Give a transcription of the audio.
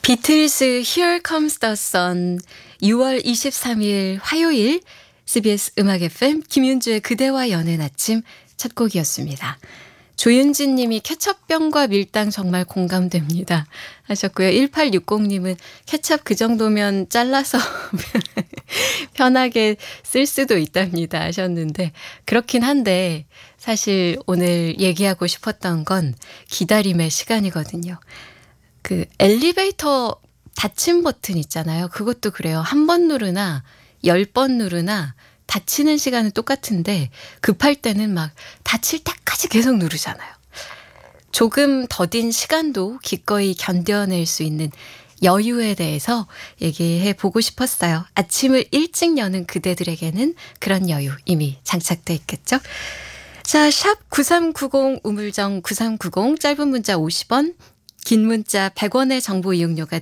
비틀스 Here Comes the Sun 6월 23일 화요일 CBS 음악 FM 김윤주의 그대와 여는 아침 첫 곡이었습니다. 조윤진 님이 케첩병과 밀당 정말 공감됩니다 하셨고요. 1860님은 케첩 그 정도면 잘라서 편하게 쓸 수도 있답니다 하셨는데 그렇긴 한데 사실 오늘 얘기하고 싶었던 건 기다림의 시간이거든요. 그 엘리베이터 닫힘 버튼 있잖아요. 그것도 그래요. 한 번 누르나 10번 누르나 닫히는 시간은 똑같은데 급할 때는 막 닫힐 때까지 계속 누르잖아요. 조금 더딘 시간도 기꺼이 견뎌낼 수 있는 여유에 대해서 얘기해 보고 싶었어요. 아침을 일찍 여는 그대들에게는 그런 여유 이미 장착돼 있겠죠. 자, 샵 9390 우물정 9390 짧은 문자 50원 긴 문자 100원의 정보 이용료가